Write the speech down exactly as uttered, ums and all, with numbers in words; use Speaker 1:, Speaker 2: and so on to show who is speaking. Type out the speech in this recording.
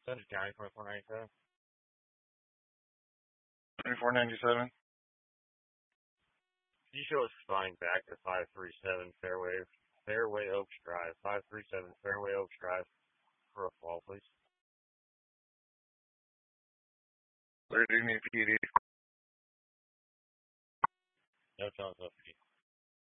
Speaker 1: Central County, twenty-four ninety-seven.
Speaker 2: twenty-four ninety-seven.
Speaker 1: You show us responding back to five three seven Fairway, Fairway Oaks Drive, five three seven Fairway Oaks Drive, for a fall, please.
Speaker 2: Where do you need P D?
Speaker 1: No, tell us up.